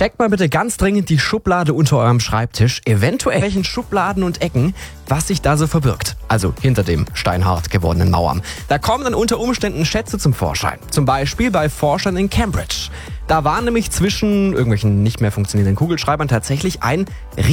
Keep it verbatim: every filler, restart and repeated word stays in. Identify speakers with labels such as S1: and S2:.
S1: Checkt mal bitte ganz dringend die Schublade unter eurem Schreibtisch, eventuell welchen Schubladen und Ecken, was sich da so verbirgt. Also hinter dem steinhart gewordenen Mauern. Da kommen dann unter Umständen Schätze zum Vorschein. Zum Beispiel bei Forschern in Cambridge. Da war nämlich zwischen irgendwelchen nicht mehr funktionierenden Kugelschreibern tatsächlich ein